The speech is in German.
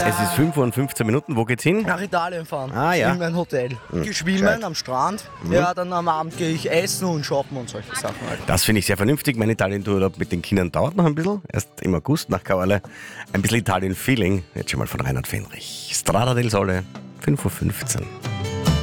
Es ist 5 Uhr und 15 Minuten. Wo geht's hin? Nach Italien fahren. Ah, ja. In mein Hotel. Geschwimmen am Strand. Ja, dann am Abend gehe ich essen und shoppen und solche Sachen halt. Das finde ich sehr vernünftig. Mein Italien-Tour mit den Kindern dauert noch ein bisschen. Erst im August nach Caorle. Ein bisschen Italien-Feeling. Jetzt schon mal von Reinhard Fenrich. Strada del Sole, 5:15 Uhr.